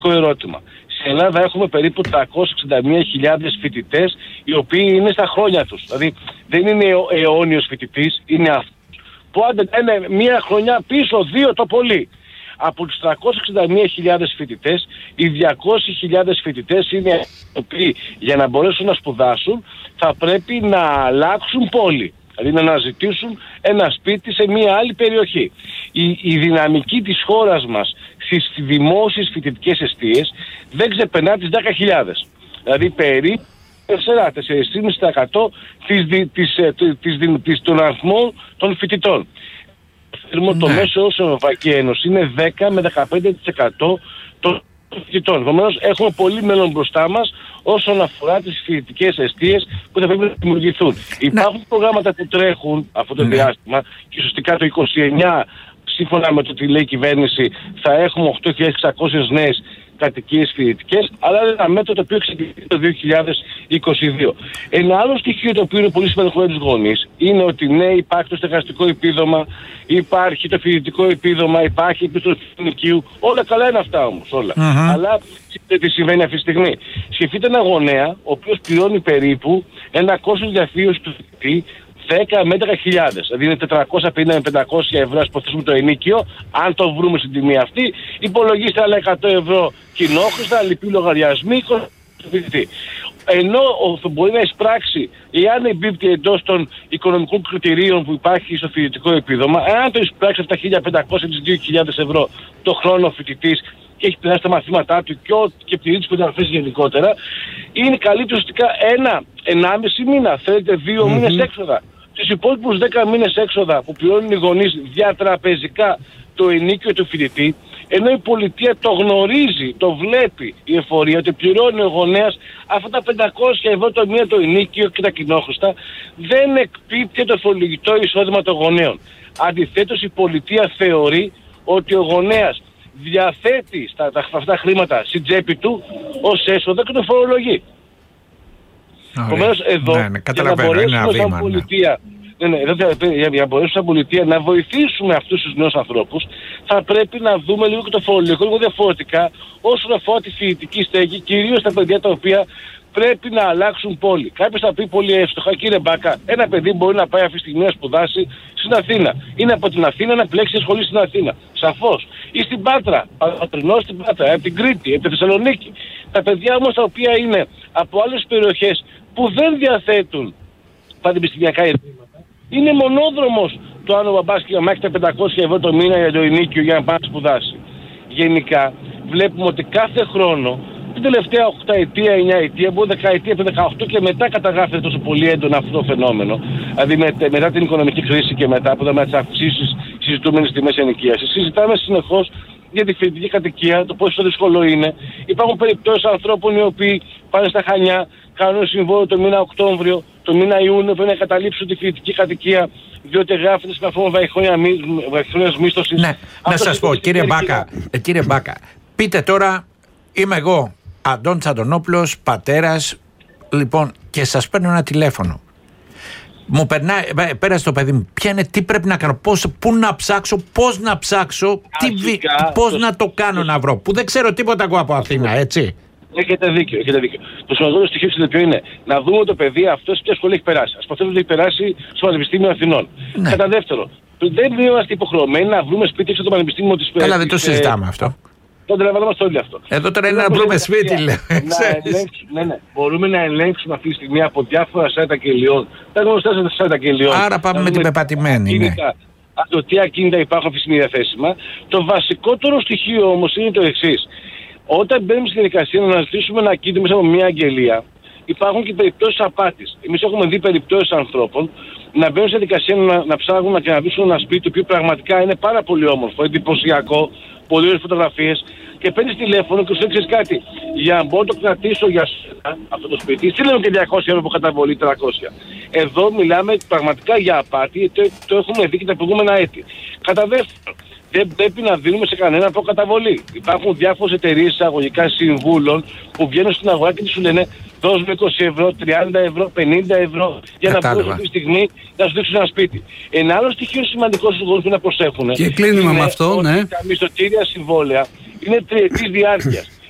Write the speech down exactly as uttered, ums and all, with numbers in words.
ερώτημα. Στην Ελλάδα έχουμε περίπου τριακόσιες εξήντα μία χιλιάδες φοιτητές, οι οποίοι είναι στα χρόνια τους. Δηλαδή δεν είναι αιώνιος φοιτητής, είναι αυτός που άντε είναι μία χρονιά πίσω, δύο το πολύ. Από τους τριακόσιες εξήντα μία χιλιάδες φοιτητές, οι διακόσιες χιλιάδες φοιτητές είναι οι οποίοι για να μπορέσουν να σπουδάσουν θα πρέπει να αλλάξουν πόλη. Δηλαδή να αναζητήσουν ένα σπίτι σε μία άλλη περιοχή. Η, η δυναμική της χώρας μας στις δημόσιες φοιτητικές εστίες δεν ξεπερνά τις δέκα χιλιάδες. Δηλαδή περίπου τέσσερα με τέσσερα κόμμα πέντε τοις εκατό της, της, της, της, των αριθμών των φοιτητών. Ναι. Το μέσο όσο Ευρωπαϊκή Ένωση είναι δέκα με δεκαπέντε τοις εκατό των φοιτητών. Επομένως έχουμε πολύ μέλλον μπροστά μας όσον αφορά τις φοιτητικές εστίες που θα πρέπει να δημιουργηθούν. Ναι. Υπάρχουν προγράμματα που τρέχουν αυτό το ναι. διάστημα και ουσιαστικά το είκοσι εννιά, σύμφωνα με το τι λέει η κυβέρνηση, θα έχουμε οκτώ χιλιάδες εξακόσιες νέες κατοικίες φοιτητικές, αλλά είναι ένα μέτρο το οποίο ξεκινήσει το δύο χιλιάδες είκοσι δύο. Ένα άλλο στοιχείο το οποίο είναι πολύ σημαντικό για τους γονείς είναι ότι ναι, υπάρχει το στεγαστικό επίδομα, υπάρχει το φοιτητικό επίδομα, υπάρχει η επιστροφή του νοικίου. Όλα καλά είναι αυτά όμως, όλα. Uh-huh. Αλλά τι συμβαίνει αυτή τη στιγμή. Σκεφτείτε ένα γονέα, ο οποίος πληρώνει περίπου ένα κόστος διαφύωσης του φοιτητή δέκα με έντεκα χιλιάδες. Δηλαδή είναι τετρακόσια πενήντα με πεντακόσια ευρώ, ας υποθέσουμε το ενίκιο, αν το βρούμε στην τιμή αυτή, υπολογίστε άλλα εκατό ευρώ κοινόχρηστα, λοιποί λογαριασμοί, του φοιτητή. Ενώ μπορεί να εισπράξει, εάν εμπίπτει εντός των οικονομικών κριτηρίων που υπάρχει στο φοιτητικό επίδομα, εάν το εισπράξει αυτά τα χίλια πεντακόσια με δύο χιλιάδες ευρώ το χρόνο φοιτητής και έχει περάσει τα μαθήματά του και, και πληρεί τις προδιαγραφές γενικότερα, είναι καλύπτει ουσιαστικά ένα, ενάμιση μήνα, θέλετε δύο mm-hmm. μήνες έξοδα. Στους υπόλοιπους δέκα μήνες έξοδα που πληρώνουν οι γονείς διατραπεζικά το ενίκιο του φοιτητή, ενώ η πολιτεία το γνωρίζει, το βλέπει η εφορία, ότι πληρώνει ο γονέας αυτά τα πεντακόσια ευρώ το μήνα το ενίκιο και τα κοινόχρηστα, δεν εκπίπτει το φορολογικό εισόδημα των γονέων. Αντιθέτως η πολιτεία θεωρεί ότι ο γονέας διαθέτει στα, τα, αυτά τα χρήματα στην τσέπη του ως έσοδα και το φορολογεί. Επομένως εδώ, ναι, ναι, για να μπορέσουμε σαν πολιτεία, ναι. Ναι, ναι, για να μπορέσουμε σαν πολιτεία να βοηθήσουμε αυτούς τους νέους ανθρώπους, θα πρέπει να δούμε λίγο και το φορολογικό λίγο διαφορετικά όσον αφορά τη φοιτητική στέγη, κυρίως τα παιδιά τα οποία πρέπει να αλλάξουν πόλη. Κάποιος θα πει πολύ εύστοχα, κύριε Μπάκα, ένα παιδί μπορεί να πάει αυτή τη στιγμή να σπουδάσει στην Αθήνα. Είναι από την Αθήνα να πλέξει σχολή στην Αθήνα. Σαφώς. Ή στην Πάτρα, πατρινός στην Πάτρα, από την Κρήτη, από τη Θεσσαλονίκη. Τα παιδιά όμως τα οποία είναι από άλλες περιοχές που δεν διαθέτουν πανεπιστημιακά ιδρύματα, είναι μονόδρομος το αν ο μπαμπάς και η μαμά έχει τα πεντακόσια ευρώ το μήνα για το ενίκιο για να πάει να σπουδάσει. Γενικά βλέπουμε ότι κάθε χρόνο, την τελευταία οκτώ ετία, εννιά ετία, μπορεί δεκαετία, το δεκαοκτώ και μετά καταγράφεται τόσο πολύ έντονα αυτό το φαινόμενο. Δηλαδή με, μετά την οικονομική κρίση και μετά που είδαμε τις αυξήσεις συζητούμενες τιμές ενοικίασης. Συζητάμε συνεχώς για τη φοιτητική κατοικία, το πόσο δύσκολο είναι. Υπάρχουν περιπτώσεις ανθρώπων οι οποίοι πάνε στα Χανιά, κάνουν συμβόλαιο το μήνα Οκτώβριο, το μήνα Ιούνιο, πρέπει να καταλήψουν τη φοιτητική κατοικία, διότι γράφεται στην αφορά βαϊχρόνιας μίσθωσης. Ναι, να σας πω, κύριε Μπάκα, ε, κύριε Μπάκα, πείτε τώρα, είμαι εγώ, Αντώνης Αντωνόπουλος, πατέρας, λοιπόν, και σας παίρνω ένα τηλέφωνο. Μου περνάει, πέρασε το παιδί μου, ποια είναι, τι πρέπει να κάνω, πώς, πού να ψάξω, πώς να ψάξω, τι, πώς να το κάνω να βρω, που δεν ξέρω τίποτα εγώ από Αθήνα, έτσι. Έχετε δίκιο, έχετε δίκιο. Το σημαντικό στοιχείο στην ποιο είναι να δούμε το παιδί αυτό σε ποια σχολή έχει περάσει. Ας πούμε ότι έχει περάσει στο Πανεπιστήμιο Αθηνών. Ναι. Κατά δεύτερο, δεν είμαστε υποχρεωμένοι να βρούμε σπίτι στο Πανεπιστήμιο της Πέρας. Καλά, δεν το συζητάμε αυτό. Το αντιλαμβανόμαστε όλοι αυτό. Εδώ τώρα είναι να βρούμε σπίτι, λέω. Ναι, ναι. Μπορούμε να ελέγξουμε αυτή τη στιγμή από διάφορα site αγγελιών. Τα γνωστά site αγγελιών. Άρα πάμε με την πεπατημένη. Ναι. Το τι ακίνητα υπάρχουν αυτή τη στιγμή διαθέσιμα. Το βασικότερο στοιχείο όμως είναι το εξής. Όταν μπαίνουμε στη διαδικασία να αναζητήσουμε ένα ακίνητο μέσα από μια αγγελία, υπάρχουν και περιπτώσεις απάτης. Εμείς έχουμε δει περιπτώσεις ανθρώπων να μπαίνουν στη διαδικασία να, να ψάχνουν και να βρίσκουν ένα σπίτι το οποίο πραγματικά είναι πάρα πολύ όμορφο, εντυπωσιακό, πολύ ωραίες φωτογραφίες, και παίρνεις τηλέφωνο και σου λέει κάτι. Για να μπορώ να το κρατήσω για σένα αυτό το σπίτι, στείλε και διακόσια ευρώ από καταβολή, τριακόσια. Εδώ μιλάμε πραγματικά για απάτη, το, το έχουμε δει και τα προηγούμενα έτη. Κατά δεύτερον, δεν πρέπει να δίνουμε σε κανένα προκαταβολή. Υπάρχουν διάφορες εταιρείες εισαγωγικά συμβούλων που βγαίνουν στην αγορά και σου λένε δώσ' μου είκοσι ευρώ, τριάντα ευρώ, πενήντα ευρώ για να μπορούν αυτή τη στιγμή να σου δείξουν ένα σπίτι. Ένα άλλο στοιχείο σημαντικό στους γονείς που να προσέχουν. Και κλείνουμε με αυτό, ναι. Τα μισθωτήρια συμβόλαια είναι τριετής διάρκειας.